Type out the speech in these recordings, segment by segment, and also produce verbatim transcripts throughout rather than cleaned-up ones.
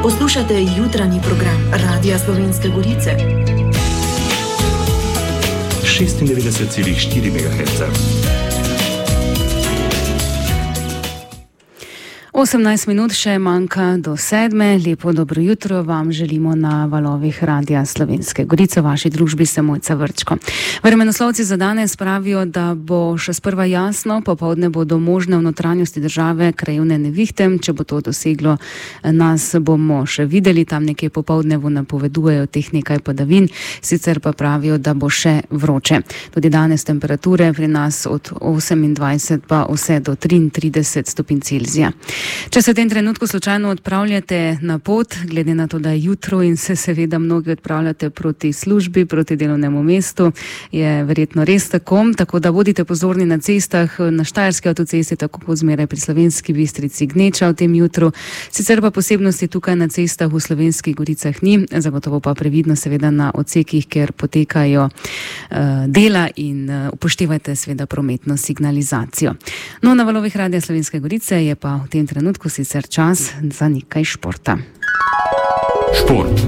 Poslušate jutranji program Radia Slovenske Gorice. šestindevetdeset celih štiri megaherca. osemnajst minut še manjka do sedme. Lepo dobro jutro vam želimo na valovih Radia Slovenske Gorice. V vaši družbi sem Mojca Vrčko. Vremenoslovci za danes pravijo, da bo še sprva jasno, popoldne bodo možne v notranjosti države krajevne nevihte. Če bo to doseglo nas, bomo še videli. Tam nekje popoldne napovedujejo teh nekaj padavin, sicer pa pravijo, da bo še vroče. Tudi danes temperature pri nas od osemindvajset pa vse do triintrideset stopinj Celzija. Če se v tem trenutku slučajno odpravljate na pot, glede na to, da je jutro in se seveda mnogi odpravljate proti službi, proti delovnemu mestu, je verjetno res tako, tako da bodite pozorni na cestah, na Štajerski avtocesti, tako kot zmeraj pri Slovenski Bistrici gneča v tem jutru. Sicer pa posebnosti tukaj na cestah v Slovenskih Goricah ni, zagotovo pa previdno seveda na odsekih, kjer potekajo uh, dela in uh, upoštevajte seveda prometno signalizacijo. No, na valovih Radia Slovenske Gorice je pa v tem trenutku sicer čas za nekaj športa. Šport.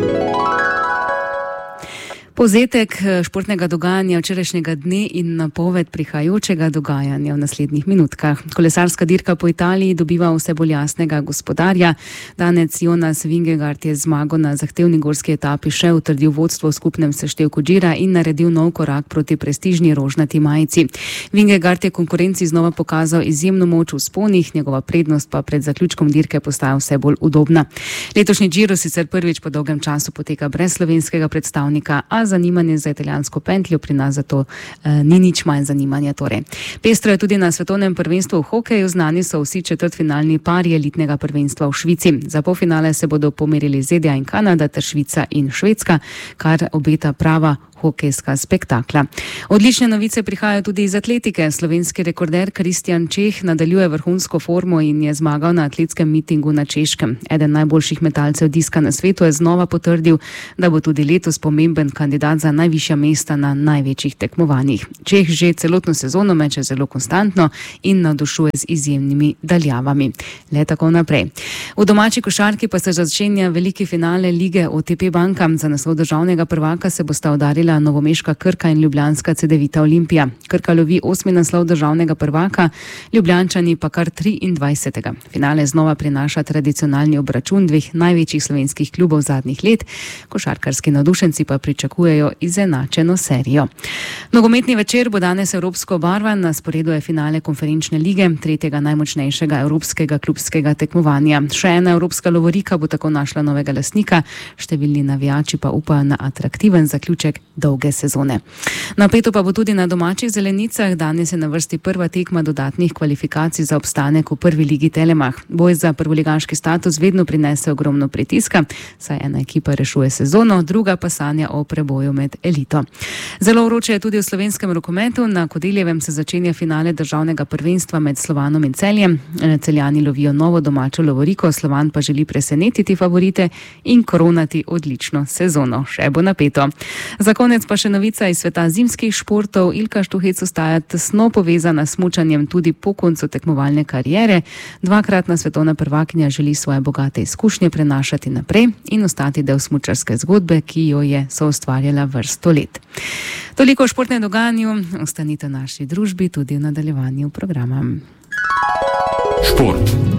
Povzetek športnega dogajanja včerajšnjega dne in napoved prihajajočega dogajanja v naslednjih minutkah. Kolesarska dirka po Italiji dobiva vse bolj jasnega gospodarja. Danec Jonas Vingegaard je zmago na zahtevni gorski etapi še utrdil vodstvo v skupnem seštevku Gira in naredil nov korak proti prestižni rožnati majici. Vingegaard je konkurenci znova pokazal izjemno moč v vzponih, njegova prednost pa pred zaključkom dirke postaja vse bolj udobna. Letošnji Giro sicer prvič po dolgem času poteka brez slovenskega predstavnika, a zanimanje za italijansko pentljo pri nas zato e, ni nič manj zanimanja. Torej. Pestro je tudi na svetovnem prvenstvu v hokeju, znani so vsi četrtfinalni pari elitnega prvenstva v Švici. Za polfinale se bodo pomerili Z D A in Kanada ter Švica in Švedska, kar obeta prava hokejska spektakla. Odlične novice prihajajo tudi iz atletike. Slovenski rekorder Kristjan Čeh nadaljuje vrhunsko formo in je zmagal na atletskem mitingu na Češkem. Eden najboljših metalcev diska na svetu je znova potrdil, da bo tudi letos pomemben kandidat za najvišja mesta na največjih tekmovanjih. Čeh že celotno sezono meče zelo konstantno in navdušuje z izjemnimi daljavami. Le tako naprej. V domači košarki pa se začenja veliki finale lige O T P Banka. Za naslov državnega prvaka se bosta udarila novomeška Krka in ljubljanska Cedevita Olimpija. Krka lovi osmi naslov državnega prvaka, Ljubljančani pa kar triindvajsetega. Finale znova prinaša tradicionalni obračun dveh največjih slovenskih klubov zadnjih let. Košarkarski navdušenci pa pričakujejo izenačeno serijo. Nogometni večer bo danes evropsko obarvan, na sporedu je finale konferenčne lige, tretjega najmočnejšega evropskega klubskega tekmovanja. Še ena evropska lovorika bo tako našla novega lastnika, številni navijači pa upajo na atraktiven zaključek dolge sezone. Napeto pa bo tudi na domačih zelenicah. Danes je na vrsti prva tekma dodatnih kvalifikacij za obstanek v prvi ligi Telemach. Boj za prvoligaški status vedno prinese ogromno pritiska, saj ena ekipa rešuje sezono, druga pa sanja o preboju med elito. Zelo vroče je tudi v slovenskem rokometu. Na Kodeljevem se začenja finale državnega prvenstva med Slovanom in Celjem. Celjani lovijo novo domačo lovoriko, Slovan pa želi presenetiti favorite in koronati odlično sezono. Še bo napeto. Za konec pa še novica iz sveta zimskih športov. Ilka Štuhec ostaja tesno povezana s smučanjem tudi po koncu tekmovalne kariere. Dvakratna svetovna prvakinja želi svoje bogate izkušnje prenašati naprej in ostati del smučarske zgodbe, ki jo je soustvarjala vrsto let. Toliko o športnem dogajanju. Ostanite v naši družbi tudi v nadaljevanju programa. Šport.